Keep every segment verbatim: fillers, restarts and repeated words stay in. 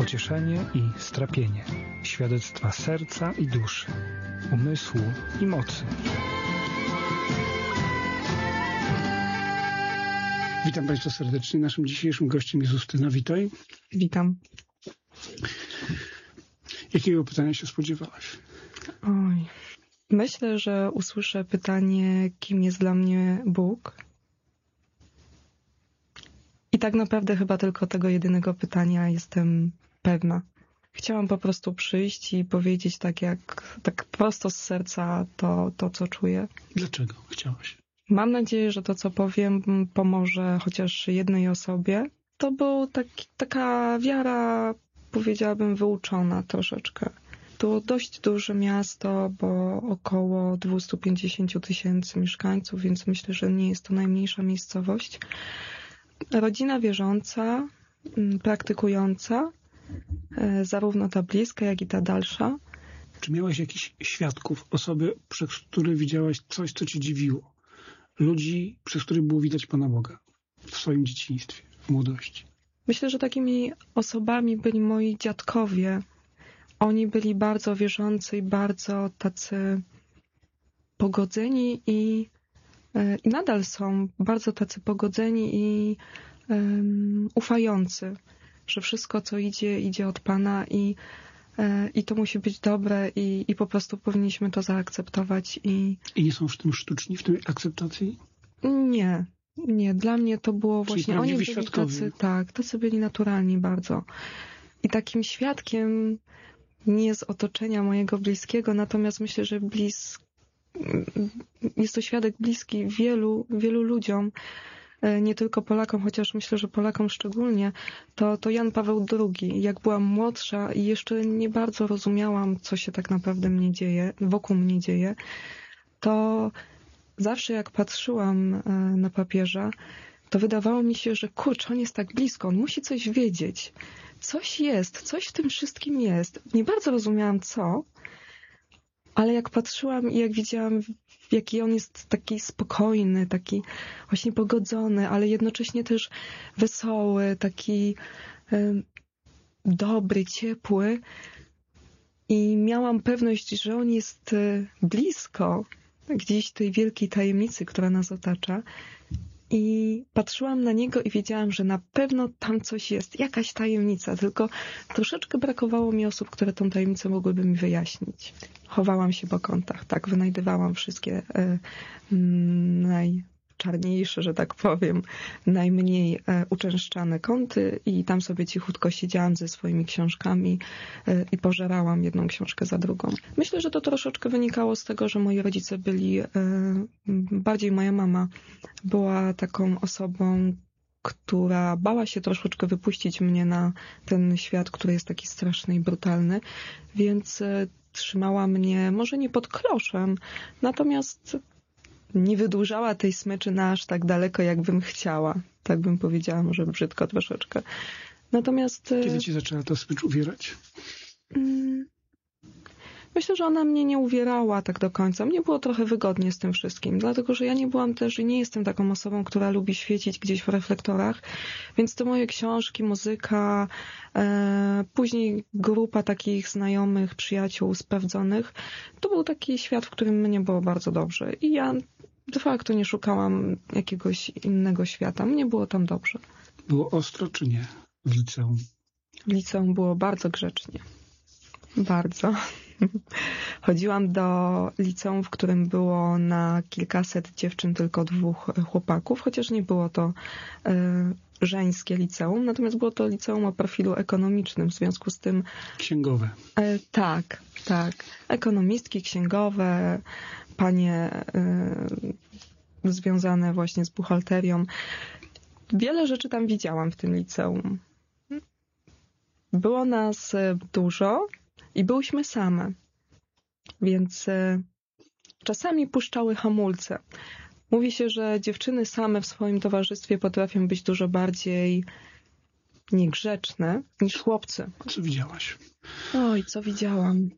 pocieszenie i strapienie, świadectwa serca i duszy, umysłu i mocy. Witam Państwa serdecznie. Naszym dzisiejszym gościem jest Justyna. Witaj. Witam. Jakiego pytania się spodziewałaś? Oj. Myślę, że usłyszę pytanie, kim jest dla mnie Bóg. I tak naprawdę chyba tylko tego jedynego pytania jestem pewna. Chciałam po prostu przyjść i powiedzieć tak jak, tak prosto z serca to, to co czuję. Dlaczego chciałaś? Mam nadzieję, że to, co powiem, pomoże chociaż jednej osobie. To była taki, taka wiara, powiedziałabym, wyuczona troszeczkę. To dość duże miasto, bo około dwieście pięćdziesiąt tysięcy mieszkańców, więc myślę, że nie jest to najmniejsza miejscowość. Rodzina wierząca, praktykująca, zarówno ta bliska, jak i ta dalsza. Czy miałaś jakichś świadków, osoby, przez które widziałaś coś, co cię dziwiło? Ludzi, przez których było widać Pana Boga w swoim dzieciństwie, w młodości? Myślę, że takimi osobami byli moi dziadkowie. Oni byli bardzo wierzący i bardzo tacy pogodzeni i, i nadal są bardzo tacy pogodzeni i um, ufający, że wszystko, co idzie, idzie od Pana i, i to musi być dobre i, i po prostu powinniśmy to zaakceptować. I, I nie są w tym sztuczni, w tej akceptacji? Nie, nie. Dla mnie to było Czyli właśnie... Oni byli świadkowie. tacy, tak, tacy byli naturalni bardzo. I takim świadkiem nie z otoczenia mojego bliskiego, natomiast myślę, że blis... jest to świadek bliski wielu, wielu ludziom, nie tylko Polakom, chociaż myślę, że Polakom szczególnie, to, to Jan Paweł drugi. Jak byłam młodsza i jeszcze nie bardzo rozumiałam, co się tak naprawdę mnie dzieje, wokół mnie dzieje, to zawsze jak patrzyłam na papieża, to wydawało mi się, że kurczę, on jest tak blisko, on musi coś wiedzieć. Coś jest, coś w tym wszystkim jest. Nie bardzo rozumiałam co, ale jak patrzyłam i jak widziałam, jaki on jest taki spokojny, taki właśnie pogodzony, ale jednocześnie też wesoły, taki y, dobry, ciepły. I miałam pewność, że on jest y, blisko gdzieś tej wielkiej tajemnicy, która nas otacza. I patrzyłam na niego i wiedziałam, że na pewno tam coś jest, jakaś tajemnica, tylko troszeczkę brakowało mi osób, które tą tajemnicę mogłyby mi wyjaśnić. Chowałam się po kątach, tak, wynajdywałam wszystkie e, najczarniejsze, że tak powiem, najmniej e, uczęszczane kąty i tam sobie cichutko siedziałam ze swoimi książkami e, i pożerałam jedną książkę za drugą. Myślę, że to troszeczkę wynikało z tego, że moi rodzice byli, e, bardziej moja mama była taką osobą, która bała się troszeczkę wypuścić mnie na ten świat, który jest taki straszny i brutalny, więc e, trzymała mnie może nie pod kloszem, natomiast nie wydłużała tej smyczy na aż tak daleko, jakbym chciała. Tak bym powiedziała, może brzydko troszeczkę. Natomiast... Kiedy ci zaczęła ta smycz uwierać? Myślę, że ona mnie nie uwierała tak do końca. Mnie było trochę wygodnie z tym wszystkim, dlatego, że ja nie byłam też i nie jestem taką osobą, która lubi świecić gdzieś w reflektorach, więc te moje książki, muzyka, e, później grupa takich znajomych, przyjaciół, sprawdzonych, to był taki świat, w którym mnie było bardzo dobrze i ja de facto nie szukałam jakiegoś innego świata. Mnie było tam dobrze. Było ostro czy nie w liceum? W liceum było bardzo grzecznie. Bardzo. Chodziłam do liceum, w którym było na kilkaset dziewczyn tylko dwóch chłopaków, chociaż nie było to y, żeńskie liceum, natomiast było to liceum o profilu ekonomicznym, w związku z tym... Księgowe. Y, tak, tak. Ekonomistki, księgowe, panie y, związane właśnie z buchalterią. Wiele rzeczy tam widziałam w tym liceum. Było nas dużo i byłyśmy same, więc y, czasami puszczały hamulce. Mówi się, że dziewczyny same w swoim towarzystwie potrafią być dużo bardziej niegrzeczne niż chłopcy. Co widziałaś? Oj, co widziałam?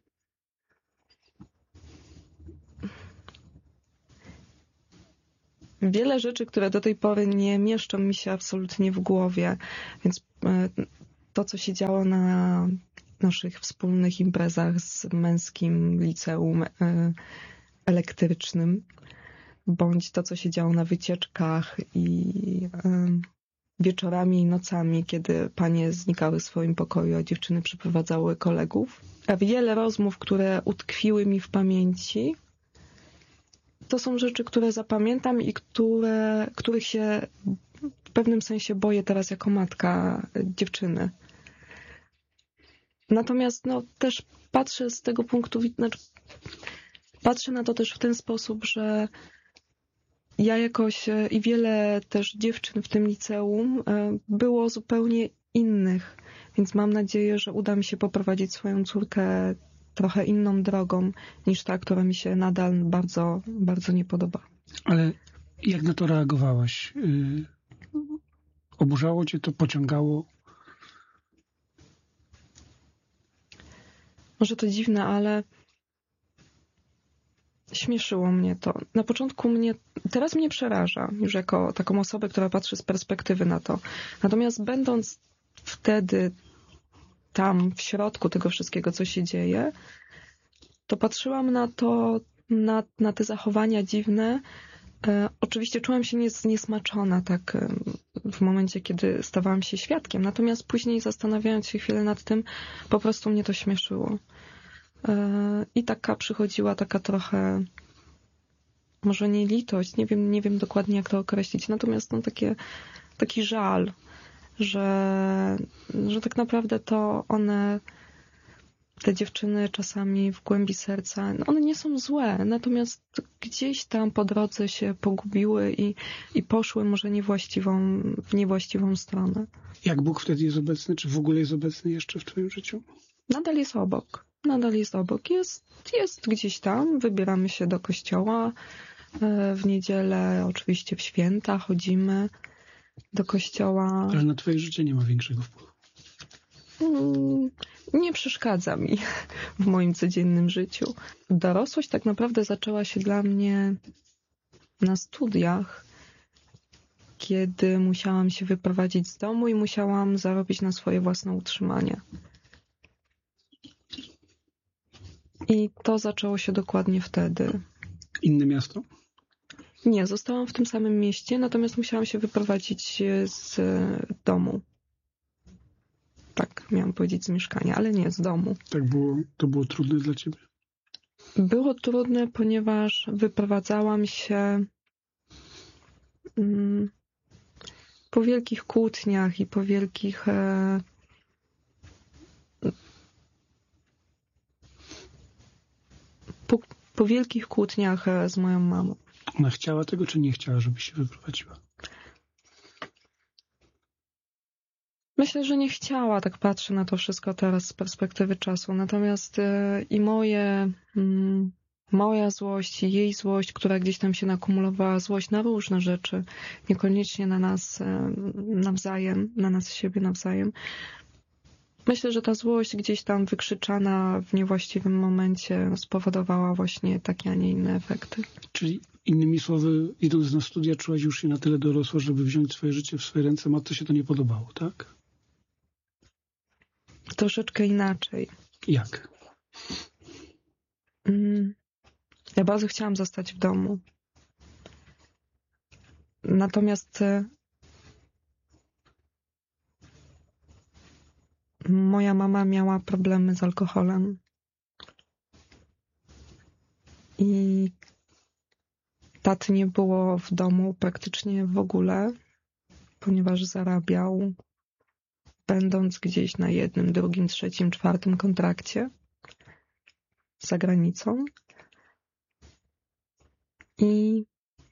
Wiele rzeczy, które do tej pory nie mieszczą mi się absolutnie w głowie, więc to, co się działo na naszych wspólnych imprezach z męskim liceum elektrycznym, bądź to, co się działo na wycieczkach i wieczorami i nocami, kiedy panie znikały w swoim pokoju, a dziewczyny przyprowadzały kolegów. A wiele rozmów, które utkwiły mi w pamięci, to są rzeczy, które zapamiętam i które, których się w pewnym sensie boję teraz jako matka dziewczyny. Natomiast no, też patrzę z tego punktu widzenia, znaczy, patrzę na to też w ten sposób, że ja jakoś i wiele też dziewczyn w tym liceum było zupełnie innych, więc mam nadzieję, że uda mi się poprowadzić swoją córkę trochę inną drogą niż ta, która mi się nadal bardzo, bardzo nie podoba. Ale jak na to reagowałaś? Yy, oburzało cię to, pociągało? Może to dziwne, ale śmieszyło mnie to. Na początku mnie, teraz mnie przeraża, już jako taką osobę, która patrzy z perspektywy na to. Natomiast będąc wtedy tam, w środku tego wszystkiego, co się dzieje, to patrzyłam na to, na, na te zachowania dziwne. E, oczywiście czułam się nies, niesmaczona tak e, w momencie, kiedy stawałam się świadkiem. Natomiast później, zastanawiając się chwilę nad tym, po prostu mnie to śmieszyło. E, I taka przychodziła taka trochę, może nie litość, nie wiem, nie wiem dokładnie, jak to określić, natomiast no, takie, taki żal, że, że tak naprawdę to one, te dziewczyny czasami w głębi serca, no one nie są złe, natomiast gdzieś tam po drodze się pogubiły i, i poszły może niewłaściwą, w niewłaściwą stronę. Jak Bóg wtedy jest obecny? Czy w ogóle jest obecny jeszcze w twoim życiu? Nadal jest obok. Nadal jest obok. Jest, jest gdzieś tam. Wybieramy się do kościoła. W niedzielę, oczywiście w święta chodzimy do kościoła. Ale na twoje życie nie ma większego wpływu. Nie przeszkadza mi w moim codziennym życiu. Dorosłość tak naprawdę zaczęła się dla mnie na studiach, kiedy musiałam się wyprowadzić z domu i musiałam zarobić na swoje własne utrzymanie. I to zaczęło się dokładnie wtedy. Inne miasto? Nie, zostałam w tym samym mieście, natomiast musiałam się wyprowadzić z domu. Tak, miałam powiedzieć z mieszkania, ale nie, z domu. Tak było, to było trudne dla ciebie? Było trudne, ponieważ wyprowadzałam się mm, po wielkich kłótniach i po wielkich e, po, po wielkich kłótniach z moją mamą. Ona chciała tego, czy nie chciała, żebyś się wyprowadziła? Myślę, że nie chciała, tak patrzę na to wszystko teraz z perspektywy czasu. Natomiast e, i moje, mm, moja złość, i jej złość, która gdzieś tam się nakumulowała, złość na różne rzeczy, niekoniecznie na nas e, nawzajem, na nas siebie nawzajem. Myślę, że ta złość gdzieś tam wykrzyczana w niewłaściwym momencie spowodowała właśnie takie, a nie inne efekty. Czyli innymi słowy, idąc na studia, czułaś już się na tyle dorosła, żeby wziąć swoje życie w swoje ręce. Matce się to nie podobało, tak? Troszeczkę inaczej. Jak? Ja bardzo chciałam zostać w domu. Natomiast moja mama miała problemy z alkoholem. I taty nie było w domu praktycznie w ogóle, ponieważ zarabiał, będąc gdzieś na jednym, drugim, trzecim, czwartym kontrakcie za granicą. I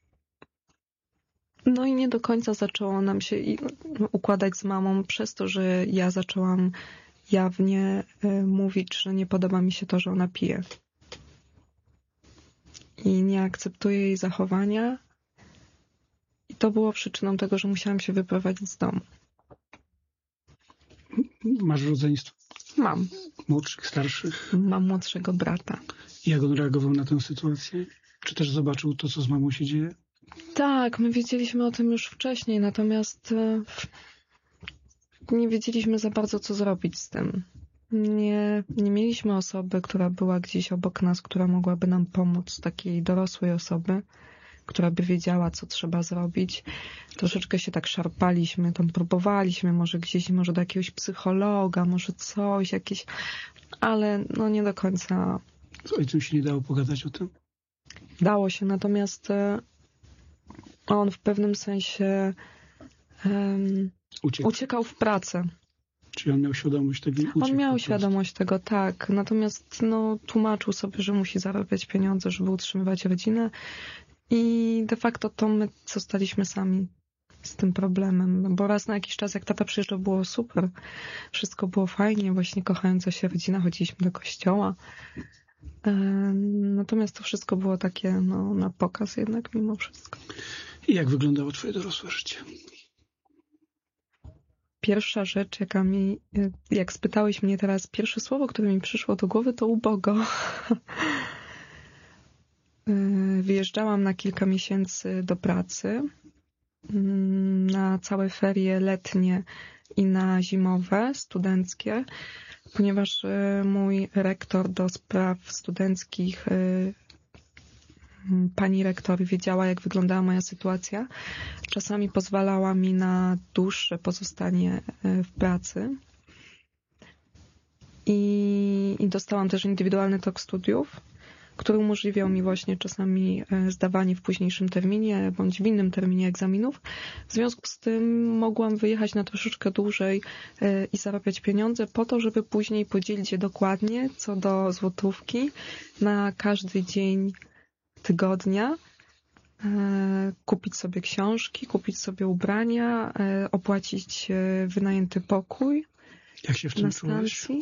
no i nie do końca zaczęło nam się układać z mamą przez to, że ja zaczęłam jawnie mówić, że nie podoba mi się to, że ona pije. I nie akceptuję jej zachowania. I to było przyczyną tego, że musiałam się wyprowadzić z domu. Masz rodzeństwo? Mam. Młodszych, starszych? Mam młodszego brata. I jak on reagował na tę sytuację? Czy też zobaczył to, co z mamą się dzieje? Tak, my wiedzieliśmy o tym już wcześniej, natomiast nie wiedzieliśmy za bardzo, co zrobić z tym. Nie, nie mieliśmy osoby, która była gdzieś obok nas, która mogłaby nam pomóc, takiej dorosłej osoby, która by wiedziała, co trzeba zrobić. Troszeczkę się tak szarpaliśmy, tam próbowaliśmy, może gdzieś, może do jakiegoś psychologa, może coś, jakieś, ale no nie do końca. Z ojcem się nie dało pogadać o tym? Dało się, natomiast on w pewnym sensie um, Uciekł. uciekał w pracę. Czyli on miał świadomość tego i uciekł? On miał świadomość tego, tak. Natomiast no, tłumaczył sobie, że musi zarabiać pieniądze, żeby utrzymywać rodzinę. I de facto to my zostaliśmy sami z tym problemem. Bo raz na jakiś czas, jak tata przyjeżdżał, było super. Wszystko było fajnie, właśnie kochająca się rodzina, chodziliśmy do kościoła. Natomiast to wszystko było takie no, na pokaz jednak mimo wszystko. I jak wyglądało twoje dorosłe życie? Pierwsza rzecz, jaka mi, jak spytałeś mnie teraz, pierwsze słowo, które mi przyszło do głowy, to ubogo. Wyjeżdżałam na kilka miesięcy do pracy, na całe ferie letnie i na zimowe, studenckie, ponieważ mój rektor do spraw studenckich, pani rektor, wiedziała, jak wyglądała moja sytuacja. Czasami pozwalała mi na dłuższe pozostanie w pracy. I, i dostałam też indywidualny tok studiów, który umożliwiał mi właśnie czasami zdawanie w późniejszym terminie bądź w innym terminie egzaminów. W związku z tym mogłam wyjechać na troszeczkę dłużej i zarabiać pieniądze po to, żeby później podzielić je dokładnie co do złotówki na każdy dzień tygodnia, kupić sobie książki, kupić sobie ubrania, opłacić wynajęty pokój. Jak się w tym na czułaś? stacji.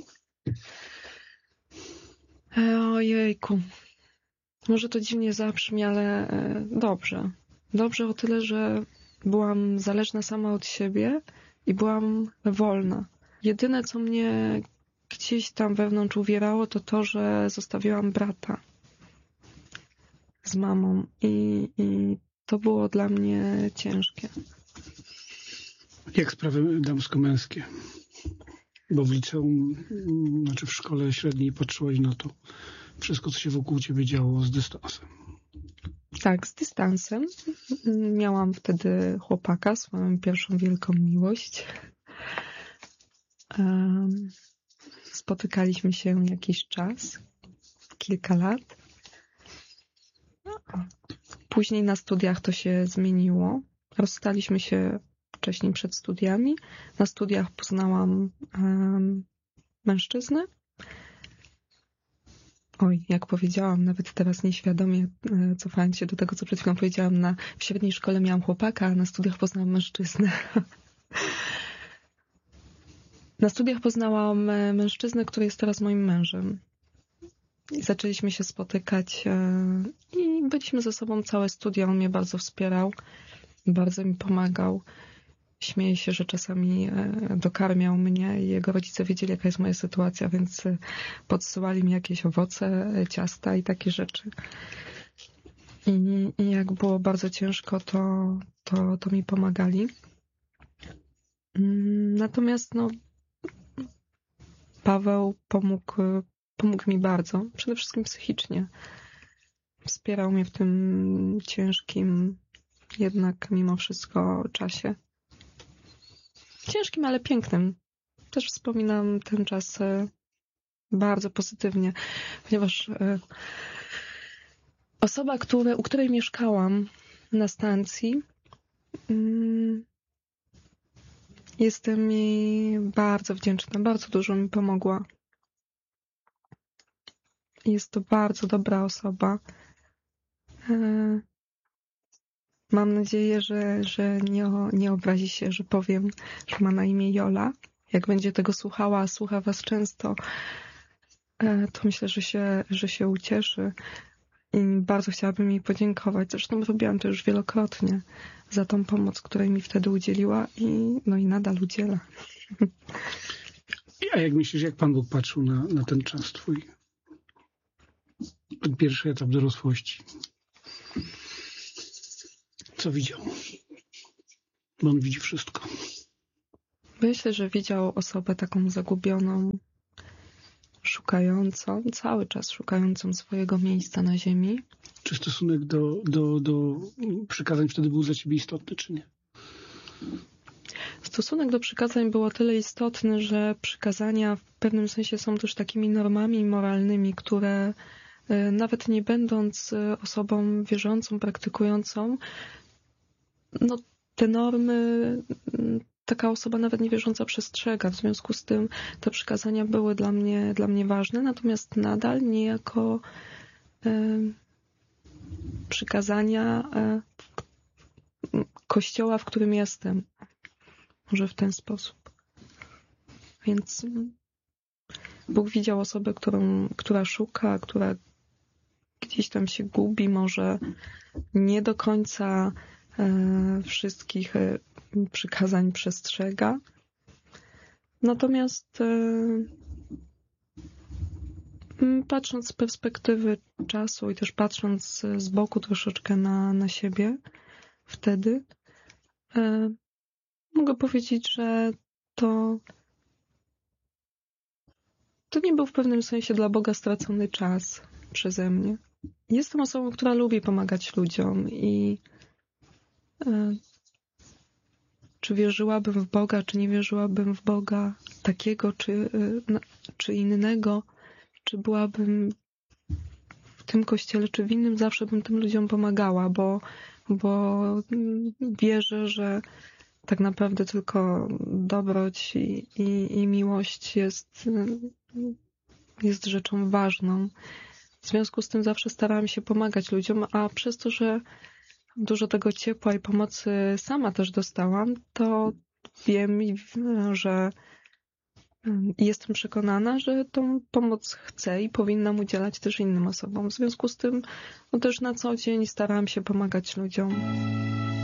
Ojejku. Może to dziwnie zabrzmi, ale dobrze. Dobrze o tyle, że byłam zależna sama od siebie i byłam wolna. Jedyne, co mnie gdzieś tam wewnątrz uwierało, to to, że zostawiłam brata z mamą i, i to było dla mnie ciężkie. Jak sprawy damsko-męskie? Bo w liceum, znaczy w szkole średniej patrzyłaś na to wszystko, co się wokół ciebie działo z dystansem. Tak, z dystansem. Miałam wtedy chłopaka, swoją pierwszą wielką miłość. Um, spotykaliśmy się jakiś czas, kilka lat. Później na studiach to się zmieniło. Rozstaliśmy się wcześniej przed studiami. Na studiach poznałam um, mężczyznę. Oj, jak powiedziałam, nawet teraz nieświadomie, cofając się do tego, co przed chwilą powiedziałam, na, w średniej szkole miałam chłopaka, a na studiach poznałam mężczyznę. Na studiach poznałam mężczyznę, który jest teraz moim mężem. I zaczęliśmy się spotykać i byliśmy ze sobą całe studia. On mnie bardzo wspierał, bardzo mi pomagał. Śmieję się, że czasami dokarmiał mnie i jego rodzice wiedzieli, jaka jest moja sytuacja, więc podsyłali mi jakieś owoce, ciasta i takie rzeczy. I, i jak było bardzo ciężko, to, to, to mi pomagali. Natomiast no, Paweł pomógł, pomógł mi bardzo, przede wszystkim psychicznie. Wspierał mnie w tym ciężkim, jednak mimo wszystko czasie. Ciężkim, ale pięknym. Też wspominam ten czas bardzo pozytywnie, ponieważ osoba, które, u której mieszkałam na stacji, jestem jej bardzo wdzięczna, bardzo dużo mi pomogła. Jest to bardzo dobra osoba. Mam nadzieję, że, że nie, nie obrazi się, że powiem, że ma na imię Jola. Jak będzie tego słuchała, a słucha was często, to myślę, że się, że się ucieszy. I bardzo chciałabym jej podziękować. Zresztą robiłam to już wielokrotnie za tą pomoc, której mi wtedy udzieliła i, no i nadal udziela. A jak myślisz, jak Pan Bóg patrzył na, na ten czas twój? Ten pierwszy etap dorosłości. Co widział? Bo on widzi wszystko. Myślę, że widział osobę taką zagubioną, szukającą, cały czas szukającą swojego miejsca na ziemi. Czy stosunek do, do, do przykazań wtedy był dla ciebie istotny, czy nie? Stosunek do przykazań był o tyle istotny, że przykazania w pewnym sensie są też takimi normami moralnymi, które y, nawet nie będąc y, osobą wierzącą, praktykującą, no te normy y, taka osoba nawet niewierząca przestrzega. W związku z tym te przykazania były dla mnie, dla mnie ważne, natomiast nadal niejako y, przykazania y, Kościoła, w którym jestem. Może w ten sposób. Więc Bóg widział osobę, którą, która szuka, która gdzieś tam się gubi, może nie do końca e, wszystkich e, przykazań przestrzega. Natomiast e, patrząc z perspektywy czasu i też patrząc z boku troszeczkę na, na siebie wtedy, e, mogę powiedzieć, że to, to nie był w pewnym sensie dla Boga stracony czas przeze mnie. Jestem osobą, która lubi pomagać ludziom i y, czy wierzyłabym w Boga, czy nie wierzyłabym w Boga takiego, czy, y, czy innego, czy byłabym w tym kościele, czy w innym, zawsze bym tym ludziom pomagała, bo, bo wierzę, że tak naprawdę tylko dobroć i, i, i miłość jest, jest rzeczą ważną. W związku z tym zawsze starałam się pomagać ludziom, a przez to, że dużo tego ciepła i pomocy sama też dostałam, to wiem, że jestem przekonana, że tą pomoc chcę i powinnam udzielać też innym osobom. W związku z tym no też na co dzień starałam się pomagać ludziom.